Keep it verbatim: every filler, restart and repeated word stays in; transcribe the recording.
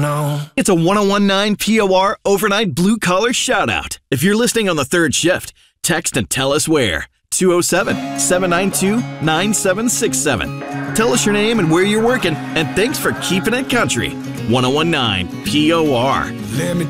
no. It's a one oh one nine P O R overnight blue-collar shout-out. If you're listening on the third shift, text and tell us where. two oh seven, seven nine two, nine seven six seven. Tell us your name and where you're working, and thanks for keeping it country. one oh one nine P O R. Let me